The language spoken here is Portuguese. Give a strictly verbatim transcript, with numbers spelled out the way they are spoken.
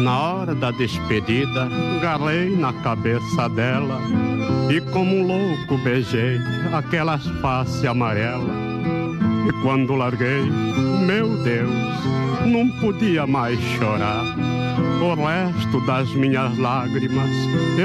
Na hora da despedida, garrei na cabeça dela e como um louco beijei aquelas faces amarelas. E quando larguei, meu Deus, não podia mais chorar. O resto das minhas lágrimas